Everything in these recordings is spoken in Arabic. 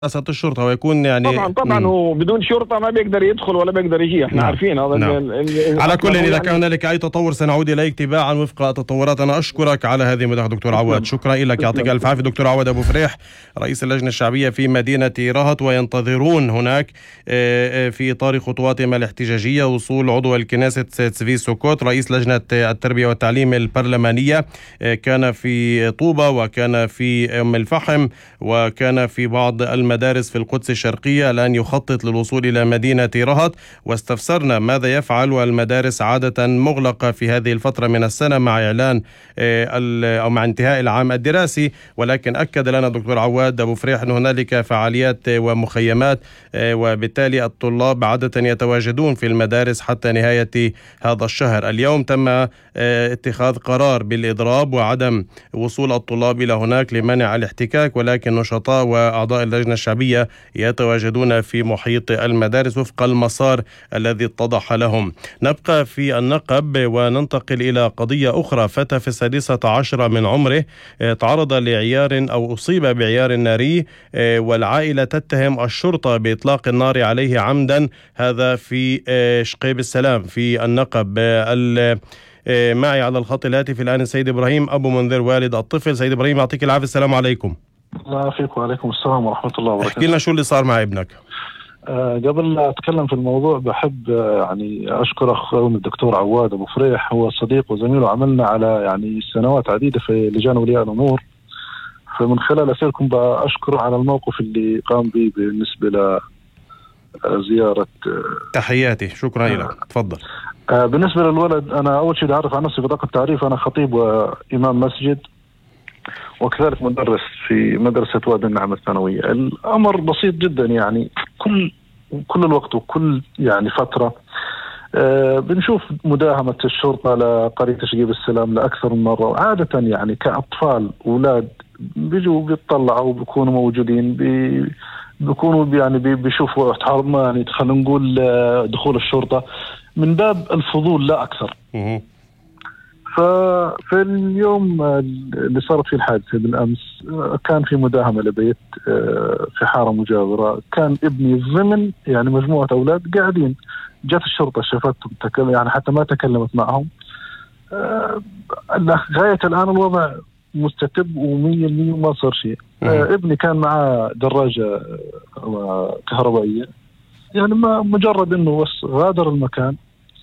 رئاسة الشرطة ويكون يعني طبعا هو بدون شرطة ما بيقدر يدخل ولا بيقدر يجي، احنا عارفين هذا. على كل إذا كان لك أي تطور سنعود إليك تباعا وفق التطورات. أنا أشكرك على هذه المداخلة دكتور عواد، شكرا لك، يعطيك ألف عافية. دكتور عواد أبو فريح رئيس اللجنة الشعبية في مدينة رهط، وينتظرون هناك في إطار خطواتهم الاحتجاجية وصول عضو الكنيسة تسفي سوكوت رئيس لجنة التربية والتعليم البرلمانية. كان في طوبة وكان في أم الفحم وكان في بعض المدارس في القدس الشرقية. الآن يخطط للوصول إلى مدينة رهط، واستفسرنا ماذا يفعل والمدارس عادة مغلقة في هذه الفترة من السنة مع إعلان أو مع انتهاء العام الدراسي. ولكن أكد لنا دكتور عواد أبو فريح أن هنالك فعاليات ومخيمات، وبالتالي الطلاب عادة يتواجدون في المدارس حتى نهاية هذا الشهر. اليوم تم اتخاذ قرار بالإضراب وعدم وصول الطلاب إلى هناك لمنع الاحتكاك، ولكن نشطاء وأعضاء اللجنة الشعبية يتواجدون في محيط المدارس وفق المسار الذي اتضح لهم. نبقى في النقب وننتقل إلى قضية أخرى. فتى في 16 من عمره تعرض لعيار أو أصيب بعيار ناري، والعائلة تتهم الشرطة بإطلاق النار عليه عمدا. هذا في شقيب السلام في النقب. معي على الخط الهاتف الآن السيد إبراهيم أبو منذر والد الطفل. سيد إبراهيم يعطيك العافية، السلام عليكم. الله يعافيك وعليكم السلام ورحمة الله وبركاته. احكي لنا شو اللي صار مع ابنك. قبل لا أتكلم في الموضوع بحب يعني أشكر أخونا الدكتور عواد أبو فريح، هو صديق وزميل وعملنا على يعني سنوات عديدة في لجان أولياء الأمور، فمن خلال أسئلتكم بأشكر على الموقف اللي قام به بالنسبة لزيارة. تحياتي، شكرا لك، تفضل. بالنسبة للولد، أنا أول شيء أعرف عن نفسي بطاقة التعريف، أنا خطيب وإمام مسجد وكذلك مدرس في مدرسة وادي النعم الثانوية. الأمر بسيط جدا، يعني كل الوقت وكل يعني فترة بنشوف مداهمة الشرطة لقرية شقيب السلام لأكثر من مرة. عادة يعني كأطفال أولاد بيجوا بيطلعوا بيكونوا موجودين بيكونوا يعني بيشوفوا يعني خلينا نقول دخول الشرطة من باب الفضول لا أكثر. ففي اليوم اللي صارت فيه الحادثة بالأمس كان في مداهمة لبيت في حارة مجاورة. كان ابني ضمن يعني مجموعة أولاد قاعدين، جت الشرطة شافتهم يعني حتى ما تكلمت معهم. غاية الآن الوضع مستتب و100% ما صار شيء. ابني كان معاه دراجة كهربائية، يعني ما مجرد انه بس غادر المكان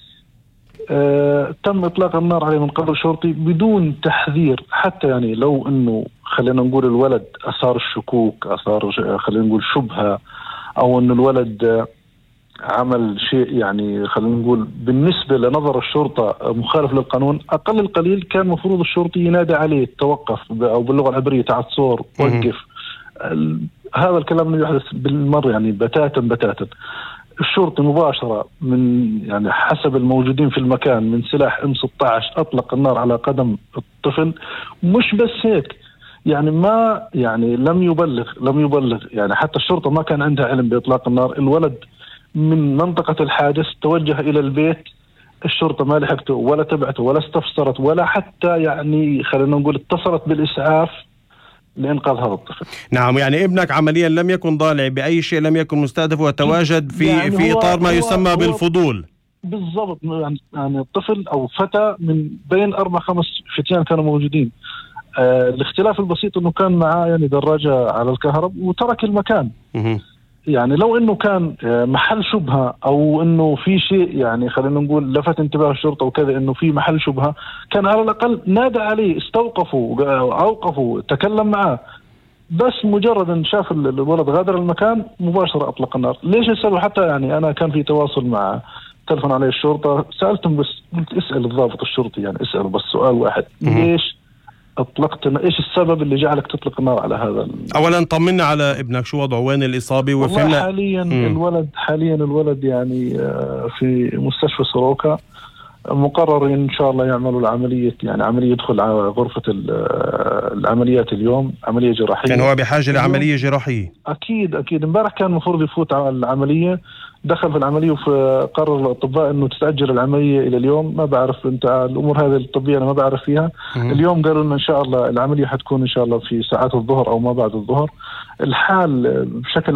تم إطلاق النار عليه من قبل شرطي بدون تحذير حتى. يعني لو انه خلينا نقول الولد اثار الشكوك، اثار خلينا نقول شبهة، او انه الولد عمل شيء يعني خلينا نقول بالنسبة لنظر الشرطة مخالف للقانون، أقل القليل كان مفروض الشرطي ينادي عليه توقف، أو باللغة العبرية تعال صور وقف. هذا الكلام لا يحدث بالمر، يعني بتاتا. الشرطي مباشرة من يعني حسب الموجودين في المكان من سلاح M16 أطلق النار على قدم الطفل. مش بس هيك، يعني ما يعني لم يبلغ يعني حتى الشرطة ما كان عندها علم بإطلاق النار. الولد من منطقة الحادث توجه إلى البيت، الشرطة ما لحقته ولا تبعته ولا استفسرت ولا حتى يعني خلينا نقول اتصلت بالإسعاف لإنقاذ هذا الطفل. نعم، يعني ابنك عمليا لم يكن ضالع بأي شيء، لم يكن مستهدف، وتواجد في إطار ما يسمى بالفضول. بالضبط، يعني الطفل أو فتى من بين 4-5 فتيان كانوا موجودين. الاختلاف البسيط أنه كان معاه يعني دراجة على الكهرب وترك المكان. يعني لو انه كان محل شبهة او انه في شيء يعني خلينا نقول لفت انتباه الشرطة وكذا انه في محل شبهة، كان على الاقل نادى عليه، استوقفوا، اوقفوا، تكلم معه. بس مجرد ان شاف الولد غادر المكان مباشرة اطلق النار. ليش السبب؟ حتى يعني انا كان في تواصل مع تلفون عليه الشرطة، سألتهم بس قلت اسأل الضابط الشرطي، يعني اسأله بس سؤال واحد، ليش اطلقت؟ ايش السبب اللي جعلك تطلق النار على هذا؟ اولا طمنا على ابنك، شو وضعه، وين الاصابه؟ وفهمنا حاليا الولد يعني في مستشفى سروكا. مقرر إن شاء الله يعملوا العملية، يعني عملية يدخل على غرفة العمليات اليوم، عملية جراحية. يعني هو بحاجة لعملية جراحية. أكيد. امبارح كان المفروض يفوت على العملية، دخل في العملية وقرر الأطباء إنه تتأجل العملية إلى اليوم. ما بعرف أنت الأمور هذه الطبية، أنا ما بعرف فيها. اليوم قالوا لنا إن شاء الله العملية حتكون إن شاء الله في ساعات الظهر أو ما بعد الظهر. الحال بشكل